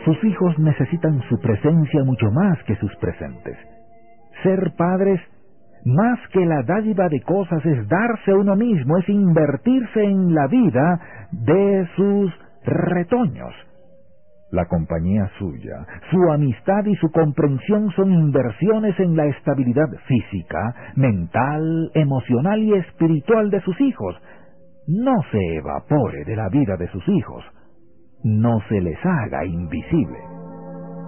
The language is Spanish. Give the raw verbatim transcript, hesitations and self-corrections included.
Sus hijos necesitan su presencia mucho más que sus presentes. Ser padres, más que la dádiva de cosas, es darse a uno mismo, es invertirse en la vida de sus retoños. La compañía suya, su amistad y su comprensión son inversiones en la estabilidad física, mental, emocional y espiritual de sus hijos. No se evapore de la vida de sus hijos. No se les haga invisible.